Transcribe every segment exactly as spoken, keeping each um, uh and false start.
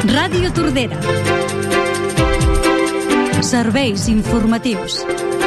Ràdio Tordera. Serveis informatius.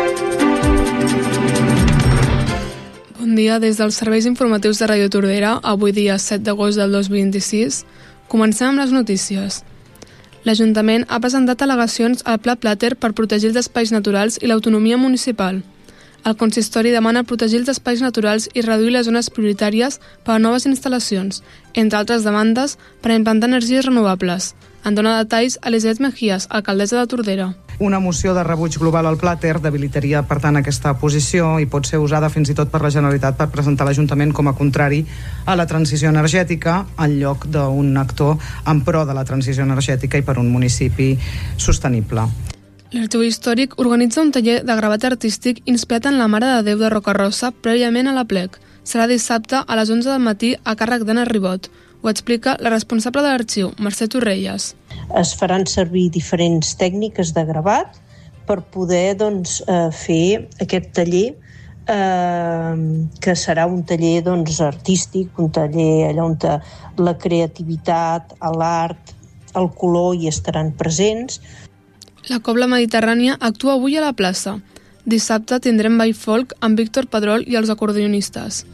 Bon dia, des dels serveis informatius de Ràdio Tordera, avui dia set d'agost del dos mil vint-i-sis, comencem amb les notícies. L'Ajuntament ha presentat al·legacions al Pla Plater per protegir els espais naturals i l'autonomia municipal. El consistori demana protegir els espais naturals i reduir les zones prioritàries per a noves instal·lacions, entre altres demandes per a implantar energies renovables. En dona detalls Elisabet Mejías, alcaldessa de Tordera. Una moció de rebuig global al Plater debilitaria, per tant, aquesta posició i pot ser usada fins i tot per la Generalitat per presentar l'Ajuntament com a contrari a la transició energètica en lloc d'un actor en pro de la transició energètica i per un municipi sostenible. L'Arxiu Històric organitza un taller de gravat artístic inspirat en la Mare de Déu de Rocarosa prèviament a l'Aplec. Serà dissabte a les onze del matí a càrrec d'Anna Ribot. Ho explica la responsable de l'arxiu, Mercè Torrelles. Es faran servir diferents tècniques de gravat per poder doncs, eh, fer aquest taller, eh, que serà un taller doncs, artístic, un taller allà on la creativitat, l'art, el color hi estaran presents. La Cobla Mediterrània actua avui a la plaça. Dissabte tindrem ball folk amb Víctor Pedrol i els acordionistes.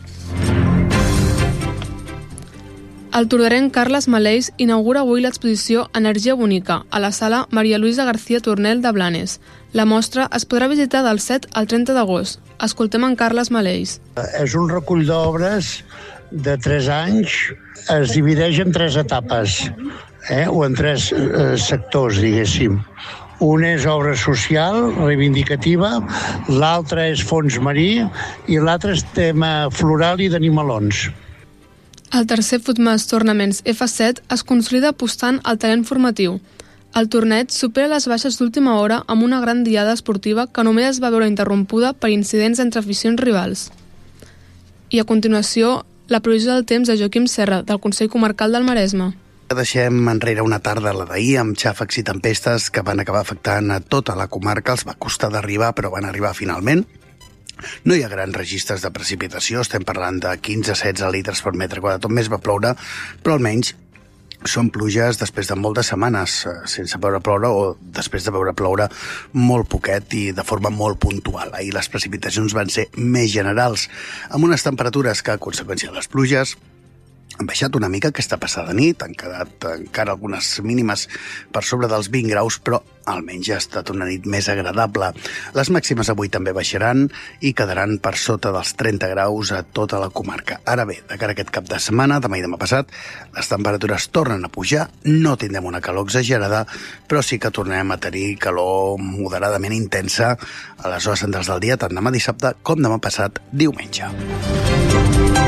El torderenc Carles Maleis inaugura avui l'exposició Energia Bonica a la sala Maria Luisa García Tornel de Blanes. La mostra es podrà visitar del set al trenta d'agost. Escoltem en Carles Maleis. És un recull d'obres de tres anys. Es divideix en tres etapes, eh? o en tres eh, sectors, diguéssim. Un és obra social, reivindicativa, l'altre és fons marí i l'altre és tema floral i d'animalons. El tercer Futmas Tournaments F set es consolida apostant al talent formatiu. El torneig supera les baixes d'última hora amb una gran diada esportiva que només es va veure interrompuda per incidents entre aficions rivals. I a continuació, la previsió del temps de Joaquim Serra, del Consell Comarcal del Maresme. Deixem enrere una tarda, la d'ahir, amb xàfecs i tempestes que van acabar afectant a tota la comarca. Els va costar d'arribar, però van arribar finalment. No hi ha grans registres de precipitació, estem parlant de quinze a setze litres per metre quadrat, tot més va ploure, però almenys són pluges després de moltes setmanes sense veure ploure o després de veure ploure molt poquet i de forma molt puntual. Ahir les precipitacions van ser més generals, amb unes temperatures que, a conseqüència de les pluges, han baixat una mica aquesta passada nit, han quedat encara algunes mínimes per sobre dels vint graus, però almenys ja ha estat una nit més agradable. Les màximes avui també baixaran i quedaran per sota dels trenta graus a tota la comarca. Ara bé, de cara a aquest cap de setmana, demà i demà passat, les temperatures tornen a pujar, no tindrem una calor exagerada, però sí que tornem a tenir calor moderadament intensa a les hores centrals del dia, tant demà dissabte com demà passat diumenge.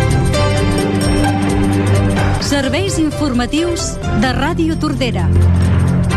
Serveis informatius de Ràdio Tordera.